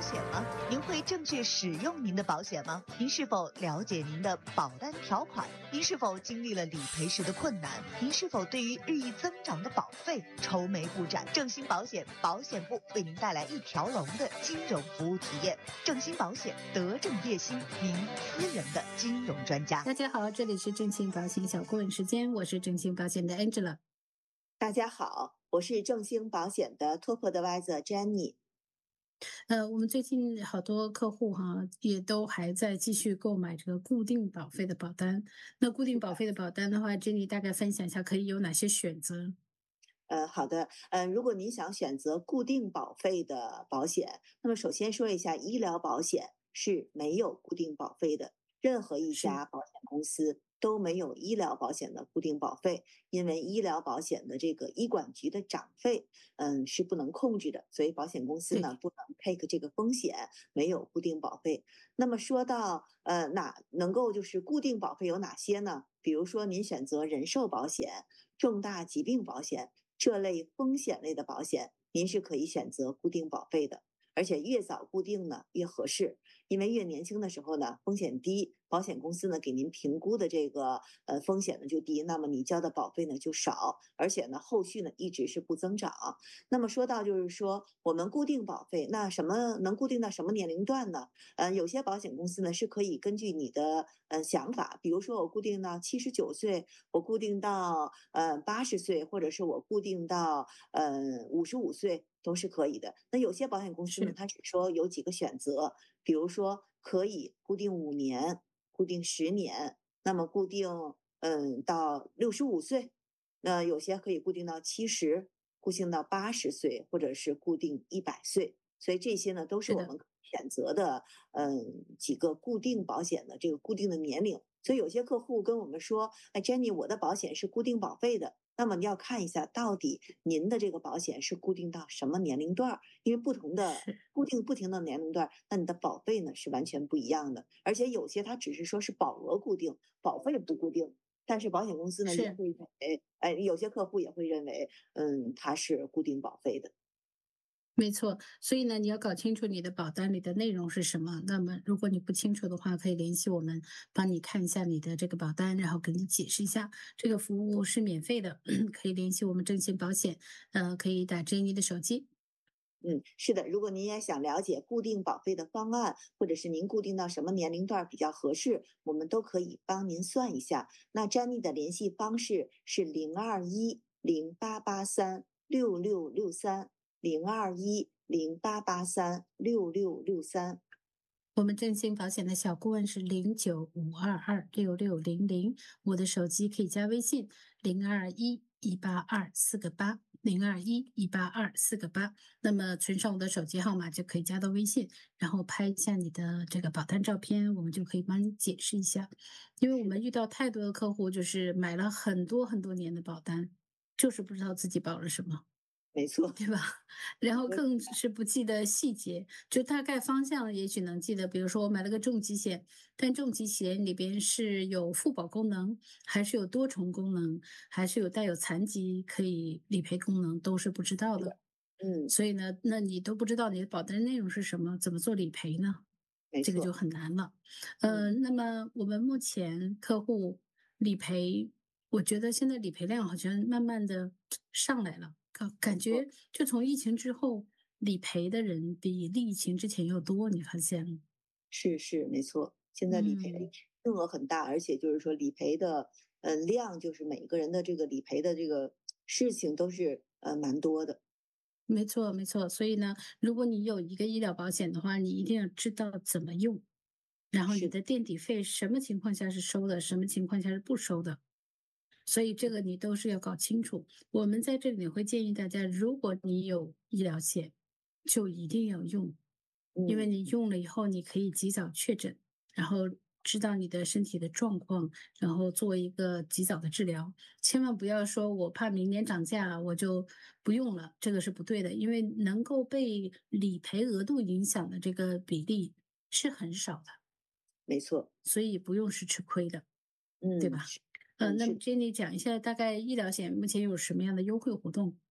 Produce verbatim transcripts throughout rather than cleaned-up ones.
险吗？您会正确使用您的保险吗？您是否了解您的保单条款？您是否经历了理赔时的困难？您是否对于日益增长的保费愁眉不展？正兴保险保险部为您带来一条龙的金融服务体验。正兴保险，德正业兴，您私人的金融专家。 大家好，这里是正兴保险小顾问时间，我是正兴保险的 Angela。 大家好，我是正兴保险的 Top Advisor Jenny。 呃，我们最近好多客户哈，也都还在继续购买这个固定保费的保单。那固定保费的保单的话，Jenny大概分享一下可以有哪些选择？ 呃，好的，嗯、呃，如果您想选择固定保费的保险，那么首先说一下，医疗保险是没有固定保费的，任何一家保险公司都没有医疗保险的固定保费，因为医疗保险的这个医管局的涨费，嗯，是不能控制的，所以保险公司呢不能 take 这个风险，没有固定保费。那么说到呃哪能够就是固定保费有哪些呢？比如说您选择人寿保险、重大疾病保险。这类风险类的保险，您是可以选择固定保费的，而且越早固定呢越合适，因为越年轻的时候呢风险低，保险公司呢给您评估的这个呃风险呢就低，那么你交的保费呢就少，而且呢后续呢一直是不增长。那么说到就是说我们固定保费，那什么能固定到什么年龄段呢？呃，有些保险公司呢是可以根据你的呃想法，比如说我固定到七十九岁，我固定到呃八十岁，或者是我固定到呃五十五岁都是可以的。那有些保险公司呢，它只说有几个选择，比如说可以固定五年、固定十年，那么固定嗯到六十五岁，那有些可以固定到七十，固定到八十岁，或者是固定一百岁。所以这些呢都是我们选择的，嗯，几个固定保险的这个固定的年龄。所以有些客户跟我们说，哎，Jenny，我的保险是固定保费的。那么你要看一下，到底您的这个保险是固定到什么年龄段？因为不同的固定不停的年龄段，那你的保费呢是完全不一样的。而且有些它只是说是保额固定，保费不固定。但是保险公司呢也会认为，哎，有些客户也会认为，嗯，它是固定保费的。 没错，所以呢，你要搞清楚你的保单里的内容是什么。那么，如果你不清楚的话，可以联系我们，帮你看一下你的这个保单，然后给你解释一下。这个服务是免费的，可以联系我们正兴保险，呃，可以打 Jenny 的手机。 嗯，是的，如果您也想了解固定保费的方案，或者是您固定到什么年龄段比较合适，我们都可以帮您算一下。那 Jenny 的联系方式是零二一零八八三六六六三。零二一零八八三六六六三， 我们正兴保险的小顾问是零九五二二六六零零，我的手机可以加微信零二一一八二四个八零二一一八二四个八，那么存上我的手机号码就可以加到微信，然后拍一下你的这个保单照片，我们就可以帮你解释一下，因为我们遇到太多的客户就是买了很多很多年的保单，就是不知道自己保了什么。 没错， 对吧？然后更是不记得细节，就大概方向也许能记得。比如说我买了个重疾险，但重疾险里边是有附保功能，还是有多重功能，还是有带有残疾可以理赔功能，都是不知道的。 嗯， 所以呢，那你都不知道你的保单内容是什么，怎么做理赔呢？ 没错， 这个就很难了。呃，那么我们目前客户理赔，我觉得现在理赔量好像慢慢的上来了。感感觉就从疫情之后，理赔的人比疫情之前要多，你发现了？ 是是没错。现在理赔嗯， 金额很大，而且就是说理赔的呃量，就是每个人的这个理赔的这个事情都是呃蛮多的。 没错没错。所以呢，如果你有一个医疗保险的话，你一定要知道怎么用，然后你是的垫底费什么情况下是收的，什么情况下是不收的。所以这个你都是要搞清楚。我们在这里会建议大家，如果你有医疗险，就一定要用，因为嗯， 你用了以后，你可以及早确诊，然后知道你的身体的状况，然后做一个及早的治疗。千万不要说我怕明年涨价我就不用了，这个是不对的，因为能够被理赔额度影响的这个比例是很少的， 没错， 所以不用是吃亏的，对嗯， 吧？ 是， 呃， 嗯， 那么是。 Jenny 讲一下，大概医疗险目前有什么样的优惠活动？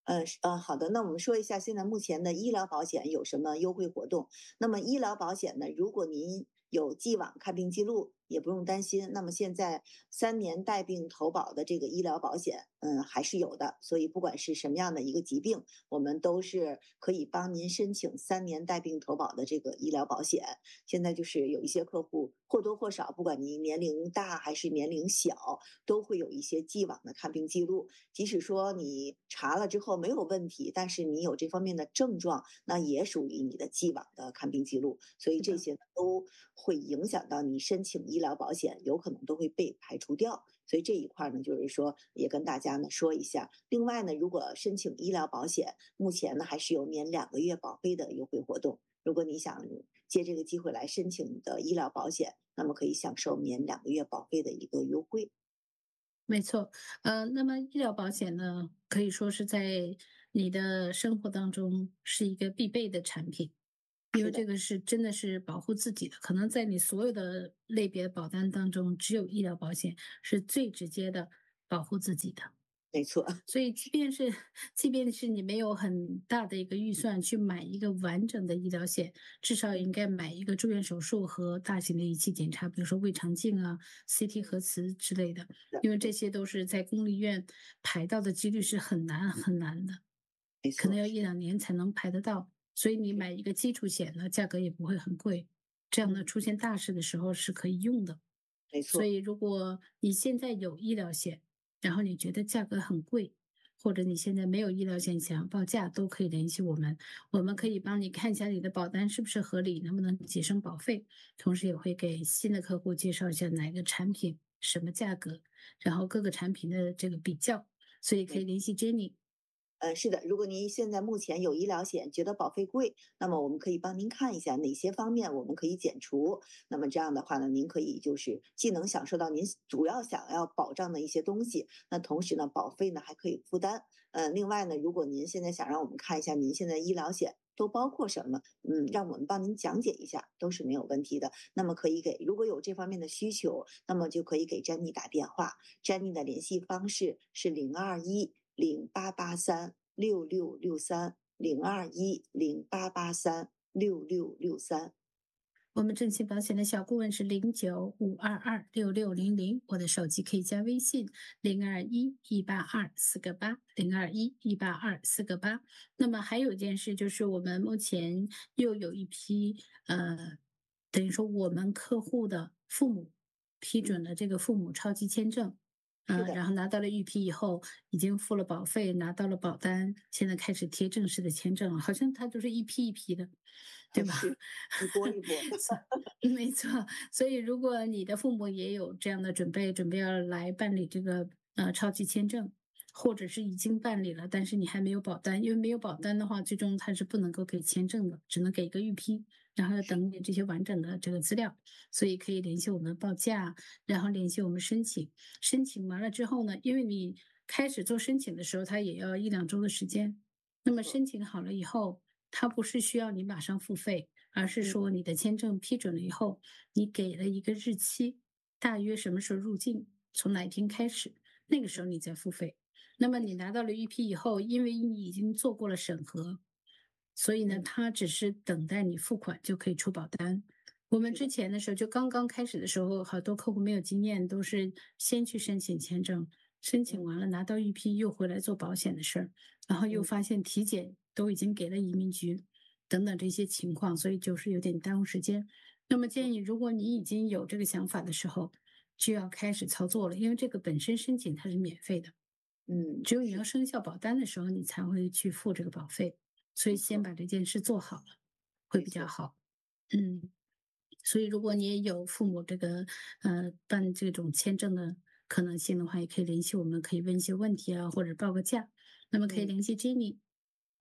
呃，是呃，好的，那我们说一下现在目前的医疗保险有什么优惠活动。那么医疗保险呢，如果您有既往看病记录，也不用担心。那么现在三年带病投保的这个医疗保险，嗯，还是有的。所以不管是什么样的一个疾病，我们都是可以帮您申请三年带病投保的这个医疗保险。现在就是有一些客户或多或少，不管您年龄大还是年龄小，都会有一些既往的看病记录。即使说你查了之后没有问题，但是你有这方面的症状，那也属于你的既往的看病记录。所以是的。 这些呢都会影响到你申请医疗保险，有可能都会被排除掉。所以这一块呢，就是说也跟大家呢说一下。另外呢，如果申请医疗保险，目前呢还是有免两个月保费的优惠活动。如果你想借这个机会来申请你的医疗保险，那么可以享受免两个月保费的一个优惠。 没错，呃，那么医疗保险呢，可以说是在你的生活当中是一个必备的产品，因为是的， 这个是真的是保护自己的。可能在你所有的类别保单当中，只有医疗保险是最直接的保护自己的。 没错， 所以，即便是即便是你没有很大的一个预算去买一个完整的医疗险，至少也应该买一个住院手术和大型的仪器检查，比如说胃肠镜啊、C T 核磁之类的， 是的， 因为这些都是在公立医院排到的几率是很难很难的， 没错， 可能要一两年才能排得到。所以你买一个基础险呢，价格也不会很贵，这样呢， 嗯， 出现大事的时候是可以用的。 没错， 所以，如果你现在有医疗险，然后你觉得价格很贵，或者你现在没有医疗险想要报价，都可以联系我们，我们可以帮你看一下你的保单是不是合理，能不能节省保费，同时也会给新的客户介绍一下哪个产品什么价格，然后各个产品的这个比较，所以可以没联系 Jenny。 呃，是的，如果您现在目前有医疗险，觉得保费贵，那么我们可以帮您看一下哪些方面我们可以减除。那么这样的话呢，您可以就是既能享受到您主要想要保障的一些东西，那同时呢，保费呢还可以负担。呃，另外呢，如果您现在想让我们看一下您现在医疗险都包括什么，嗯，让我们帮您讲解一下，都是没有问题的。那么可以给，如果有这方面的需求，那么就可以给 Jenny 打电话。Jenny 的联系方式是零二一零八八三六六六三零二一零八八三六六六三。 我们正鑫保险的小顾问是零九五二二六六零零，我的手机可以加微信零二一一八二四个八零二一一八二四个八。那么还有一件事就是，我们目前又有一批呃，等于说我们客户的父母批准嗯， 了这个父母超级签证。嗯， 是的， 然后拿到了预批以后，已经付了保费，拿到了保单，现在开始贴正式的签证了，好像它都是一批一批的，对吧？ 还是一波一波的。 没错，所以如果你的父母也有这样的准备，准备要来办理这个呃超级签证，或者是已经办理了，但是你还没有保单，因为没有保单的话，最终他是不能够给签证的，只能给一个预批，然后要等你这些完整的这个资料，所以可以联系我们报价，然后联系我们申请。申请完了之后呢，因为你开始做申请的时候，它也要一两周的时间，那么申请好了以后，它不是需要你马上付费。而是嗯， 说你的签证批准了以后，你给了一个日期，大约什么时候入境，从哪一天开始，那个时候你再付费。那么你拿到了预批以后，因为你已经做过了审核，所以呢， 嗯， 它只是等待你付款就可以出保单。我们之是的， 前的时候，就刚刚开始的时候，好多客户没有经验，都是先去申请签证，申请嗯完了拿到预批，又回来做保险的事儿，然后又嗯， 发现体检都已经给了移民局，等等这些情况，所以就是有点耽误时间。那么没错， 建议，如果你已经有这个想法的时候，就要开始操作了，因为这个本身申请它是免费的， 嗯， 只有你是的， 要生效保单的时候，你才会去付这个保费。所以没错， 先把这件事做好了，会没错。 比较好。嗯。所以，如果你也有父母这个呃办这种签证的可能性的话，也可以联系我们，可以问一些问题啊，或者报个价。那么可以嗯。 联系 Jenny。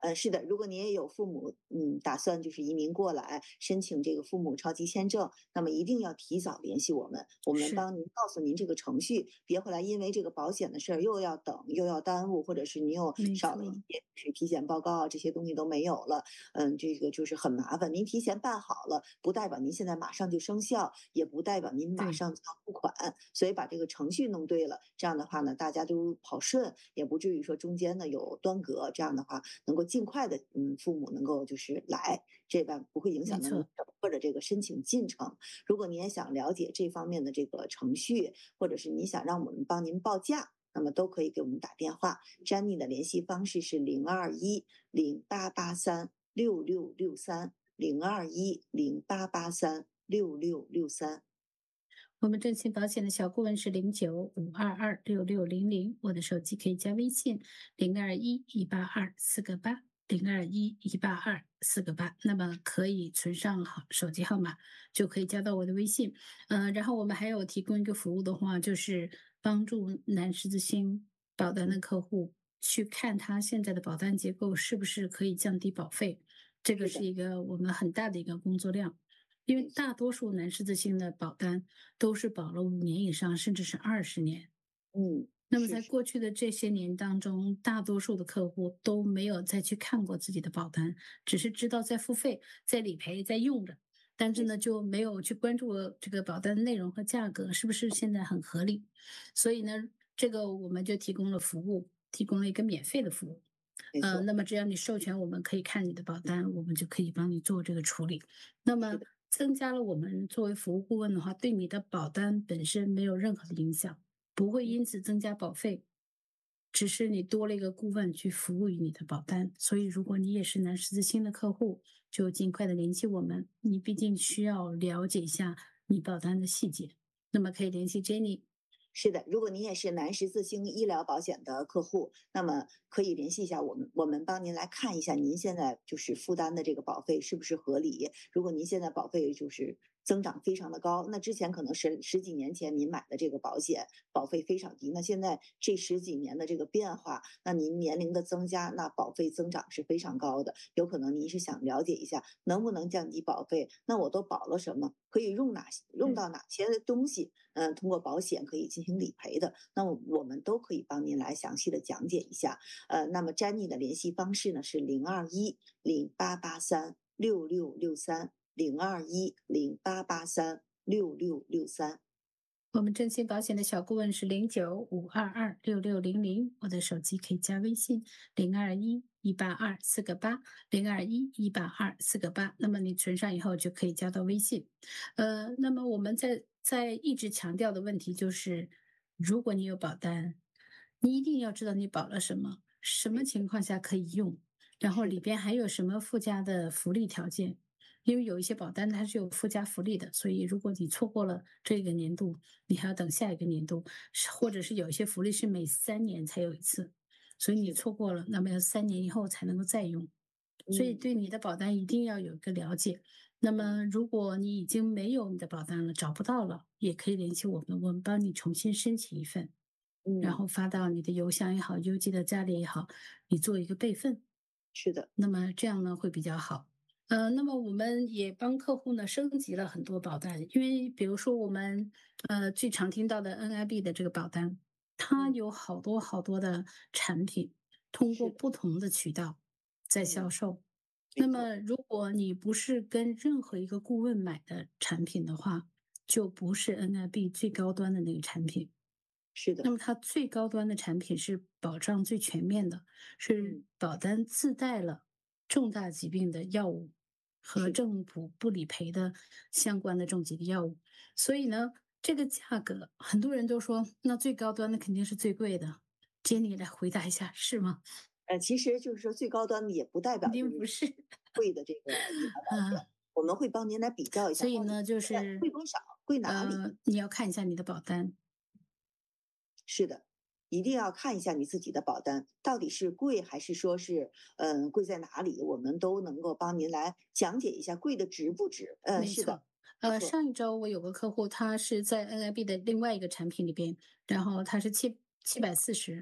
呃，是的，如果你也有父母，嗯，打算就是移民过来申请这个父母超级签证，那么一定要提早联系我们，我们是帮您告诉您这个程序，别后来因为这个保险的事儿又要等又要耽误，或者是你又没少了一错， 些是体检报告啊，这些东西都没有了，嗯，这个就是很麻烦。您提前办好了，不代表您现在马上就生效，也不代表您马对， 上就要付款，所以把这个程序弄对了，这样的话呢，大家都跑顺，也不至于说中间呢有端隔，这样的话能够尽快的，嗯，父母能够就是来，这样不会影响到您没错。 整个的这个申请进程。如果您也想了解这方面的这个程序，或者是你想让我们帮您报价，那么都可以给我们打电话。Jenny 的联系方式是零二一零八八三六六六三零二一零八八三六六六三。 我们正信保险的小顾问是零九五二二六六零零，我的手机可以加微信零二一一八二四个八零二一一八二四个八，那么可以存上好手机号码，就可以加到我的微信。嗯、然后我们还有提供一个服务的话，就是帮助南十字星保单的客户去看他现在的保单结构是不是可以降低保费，这个是的， 是一个我们很大的一个工作量。因为没错， 大多数南十字星的保单都是保了五年以上，甚至是二十年。 嗯， 那么是是在过去的这些年当中，大多数的客户都没有再去看过自己的保单，只是知道在付费、在理赔、在用着，但是没错， 呢就没有去关注这个保单的内容和价格是不是现在很合理。所以呢，这个我们就提供了服务，提供了一个免费的服务。呃， 没错， 那么只要你授权，我们可以看你的保单，我们就可以帮你做这个处理。那么是的， 增加了我们作为服务顾问的话，对你的保单本身没有任何的影响，不会嗯， 因此增加保费，只是你多了一个顾问去服务于你的保单。所以，如果你也是南十字星的客户，就尽快的联系我们。你毕竟需要了解一下你保单的细节，那么可以联系 Jenny。 是的。如果您也是南十字星医疗保险的客户，那么可以联系一下我们，我们帮您来看一下您现在就是负担的这个保费是不是合理。如果您现在保费就是增长非常的高，那之前可能十十几年前您买的这个保险保费非常低，那现在这十几年的这个变化，那您年龄的增加，那保费增长是非常高的。有可能您是想了解一下能不能降低保费，那我都保了什么，可以用哪些用对， 到哪些东西，嗯，通过保险可以进行理赔的，那么我们都可以帮您来详细的讲解一下。呃，那么 Jenny 的联系方式呢是零二一零八八三六六六三零二一零八八三六六六三。 我们正信保险的小顾问是零九五二二六六零零，我的手机可以加微信零二一一八二四个八零二一一八二四个八，那么你存上以后就可以加到微信。呃，那么我们在在一直强调的问题就是，如果你有保单，你一定要知道你保了什么，什么没错， 情况下可以用，然后是的， 里边还有什么附加的福利条件。因为有一些保单它是有附加福利的，所以如果你错过了这个年度，你还要等下一个年度，是或者是有一些福利是每三年才有一次，所以你是的， 错过了，那么要三年以后才能够再用。所以嗯对你的保单一定要有一个了解。那嗯么如果你已经没有你的保单了，找不到了，也可以联系我们，我们帮你重新申请一份，然嗯， 后发到你的邮箱也好，邮寄到家里也好，你做一个备份。 是的， 那么这样呢会比较好。呃，那么我们也帮客户呢升级了很多保单，因为比如说我们呃最常听到的 N I B 的这个保单，它嗯， 有好多好多的产品，通过是的， 不同的渠道在销嗯， 售。那没错， 么如果你不是跟任何一个顾问买的产品的话，就不是 N I B 最高端的那个产品。 是的， 那么它最高端的产品是保障最全面的，是嗯， 保单自带了重大疾病的药物和是的。 政府不理赔的相关的重疾的药物。所以呢，这个价格很多人都说，那最高端的肯定是最贵的。Jenny 来回答一下，是吗？ 呃，其实就是说最高端的也不代肯表就是定不是。 贵的这个医疗保险， 啊， 我们会帮您来比较一下到底所以呢，就呃是贵多少，贵哪里。 呃，你要看一下你的保单。 是的，一定要看一下你自己的保单到底是贵还是说是嗯、呃贵在哪里，我们都能够帮您来讲解一下贵的值不值。嗯，是的， 没错，呃， 没错， 上一周我有个客户，他是在 N I B 的另外一个产品里边，然后他是七七百四十，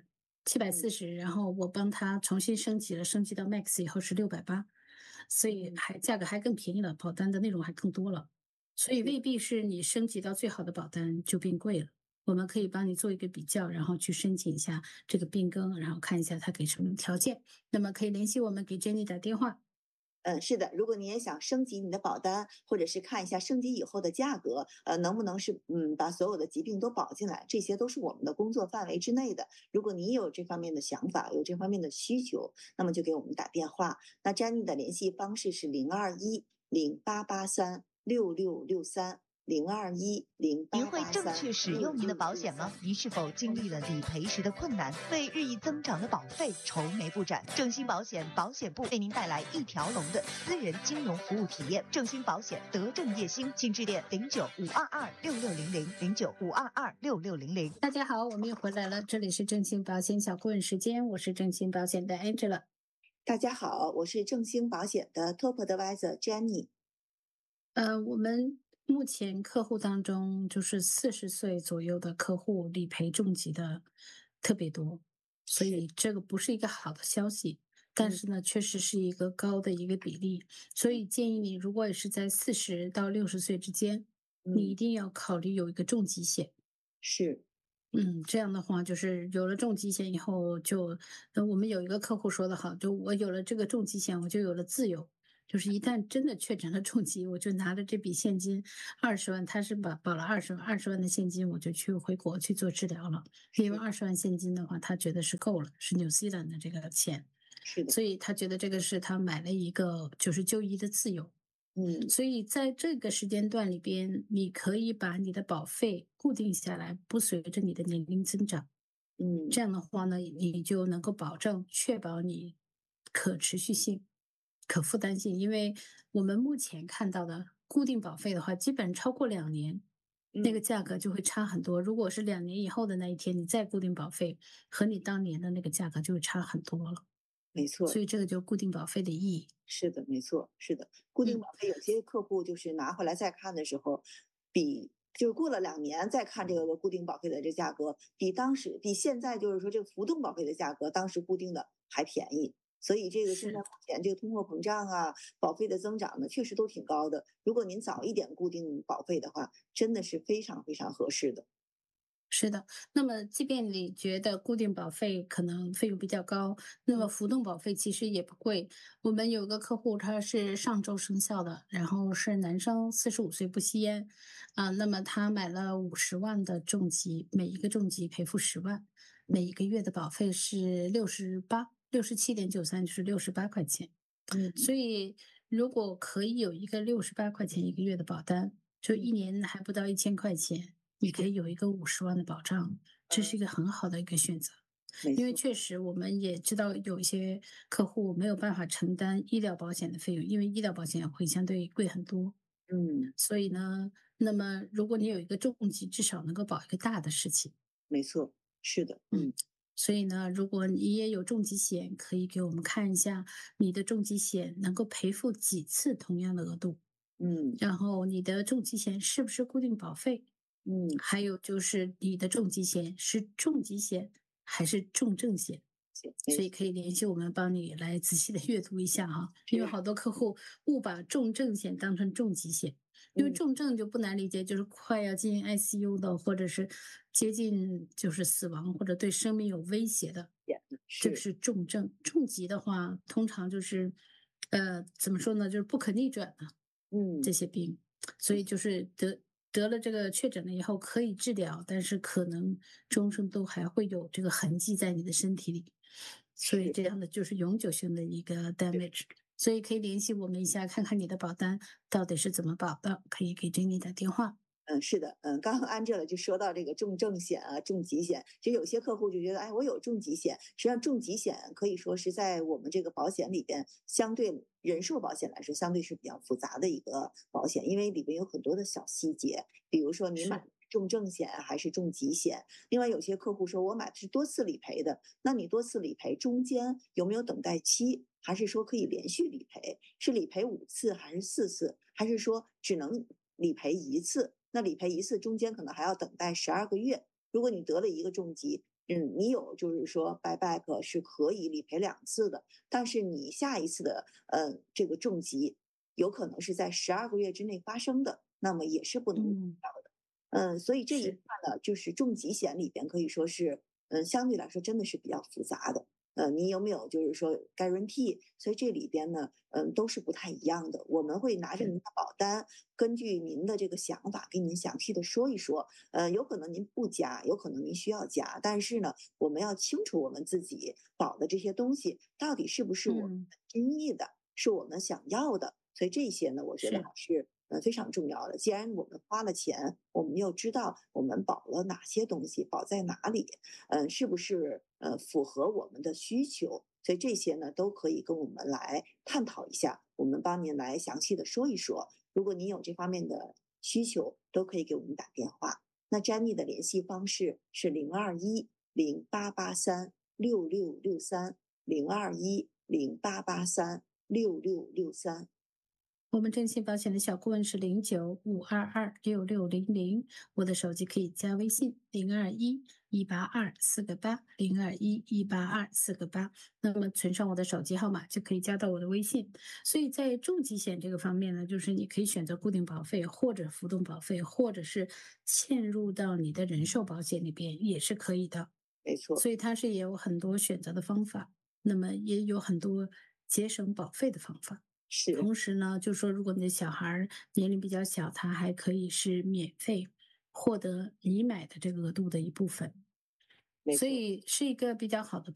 七百四十，然后我帮他重新升级了，升级到 Max 以后是六百八，所以还价格还更便宜了，保单的内容还更多了，所以未必是你升级到最好的保单就变贵了。我们可以帮你做一个比较，然后去申请一下这个变更，然后看一下他给什么条件。那么可以联系我们，给 Jenny 打电话。 嗯，是的，如果你也想升级你的保单，或者是看一下升级以后的价格，呃，能不能是嗯把所有的疾病都保进来，这些都是我们的工作范围之内的。如果你有这方面的想法，有这方面的需求，那么就给我们打电话。那 Jenny 的联系方式是零二一零八八三六六六三。零二一零您会八八三正确使用您的保险吗？您是否经历了理赔时的困难，为日益增长的保费愁眉不展？正兴保险保险部为您带来一条龙的私人金融服务体验。正兴保险德正业兴，请致电零九五二二六六零零零九五二二六六零零。 大家好，我们又回来了，这里是正兴保险小顾问时间，我是正兴保险的 Angela。 大家好，我是正兴保险的 Top Advisor Jenny。 呃，我们目前客户当中，就是四十岁左右的客户理赔重疾的特别多，所以这个不是一个好的消息，但是呢，确实是一个高的一个比例，所以建议你，如果也是在四十到六十岁之间，你一定要考虑有一个重疾险。 是。 嗯，这样的话，就是有了重疾险以后就，呃，我们有一个客户说的好，就我有了这个重疾险，我就有了自由。就是一旦真的确诊了重疾，我就拿着这笔现金二十万，他是保保了二十万，二十万的现金，我就去回国去做治疗了。因为二十万现金的话，他觉得是够了，是纽西兰的这个钱， 是的， 所以他觉得这个是他买了一个就是就医的自由。 嗯， 所以在这个时间段里边，你可以把你的保费固定下来，不随着你的年龄增长。 嗯， 这样的话呢，你就能够保证确保你可持续性、可负担性。因为我们目前看到的固定保费的话，基本超过两年，那个嗯， 价格就会差很多。如果是两年以后的那一天，你再固定保费，和你当年的那个价格就会差很多了。 没错， 所以这个就是固定保费的意义。 是的，没错，是的。固定嗯， 保费有些客户就是拿回来再看的时候，比就是过了两年再看这个固定保费的这价格，比当时比现在就是说这个浮动保费的价格，当时固定的还便宜。所以这个现在目是。 前这个通货膨胀啊，保费的增长呢，确实都挺高的。如果您早一点固定保费的话，真的是非常非常合适的。 是的，那么即便你觉得固定保费可能费用比较高，那么嗯浮动保费其实也不贵。我们有个客户，他是上周生效的，然后是男生，四十五岁，不吸烟，啊，那么他买了五十万的重疾，每一个重疾赔付十万，每一个月的保费是六十八，六十七点九三，就是六十八块钱。 嗯， 所以如果可以有一个六十八块钱一个月的保单，就嗯， 一年还不到一千块钱。你可以有一个五十万的保障，这是一个很好的一个选择。因为没错， 确实我们也知道有一些客户没有办法承担医疗保险的费用，因为医疗保险会相对贵很多。 嗯， 所以呢，那么如果你有一个重疾，至少能够保一个大的事情。 没错，是的， 嗯， 嗯所以呢，如果你也有重疾险，可以给我们看一下你的重疾险能够赔付几次同样的额度， 嗯然后你的重疾险是不是固定保费， 嗯， 还有就是你的重疾险是重疾险还是重症险， 行，没错， 所以可以联系我们帮你来仔细的阅读一下哈，因为是， 好多客户误把重症险当成重疾险。因为嗯， 重症就不难理解，就是快要进 I C U 的，或者是接近就是死亡，或者对生命有威胁的，这个是， 是重症。重疾的话，通常就是，呃，怎么说呢，就是不可逆转的这嗯， 些病，所以就是得得了这个确诊了以后可以治疗，但是可能终生都还会有这个痕迹在你的身体里，所以是。 这样的就是永久性的一个 damage。所以可以联系我们一下，看看你的保单到底是怎么保的，可以给 Jenny 打电话。 嗯，是的，嗯，刚刚安 n 了就说到这个重症险啊、重疾险，其实有些客户就觉得，哎，我有重疾险。实际上，重疾险可以说是在我们这个保险里边，相对人寿保险来说，相对是比较复杂的一个保险，因为里边有很多的小细节，比如说你买是。 重症险还是重疾险。另外，有些客户说我买的是多次理赔的，那你多次理赔中间有没有等待期？还是说可以连续理赔？是理赔五次还是四次？还是说只能理赔一次？那理赔一次中间可能还要等待十二个月。如果你得了一个重疾， 嗯，你有就是说 buyback 是可以理赔两次的，但是你下一次的呃这个重疾有可能是在十二个月之内发生的，那么也是不能理赔嗯， 到的。嗯，所以这一是， 块呢，就是重疾险里边可以说是，嗯，相对来说真的是比较复杂的。呃，你有没有就是说 guarantee？所以这里边呢，嗯，都是不太一样的。我们会拿着是， 您的保单，根据您的这个想法，给您详细的说一说。呃，有可能您不加，有可能您需要加，但是呢，我们要清楚我们自己保的这些东西到底是不是我们嗯， 心意的，是我们想要的。所以这些呢，我觉得还是。 是呃非常重要的。既然我们花了钱，我们又知道我们保了哪些东西，保在哪里，嗯、呃，是不是呃符合我们的需求？所以这些呢，都可以跟我们来探讨一下，我们帮您来详细的说一说。如果您有这方面的需求，都可以给我们打电话。那 Jenny 的联系方式是零二一零八八三六六六三零二一零八八三六六六三。 我们振兴保险的小顾问是零九五二二六六零零，我的手机可以加微信零二一一八二四个八零二一一八二四个八，那么存上我的手机号码就可以加到我的微信。所以在重疾险这个方面呢，就是你可以选择固定保费或者浮动保费，或者是嵌入到你的人寿保险里边也是可以的。 没错， 所以它是也有很多选择的方法，那么也有很多节省保费的方法。 是同时呢，就说如果你的小孩儿年龄比较小，他还可以是免费获得你买的这个额度的一部分，所没错。 以是一个比较好的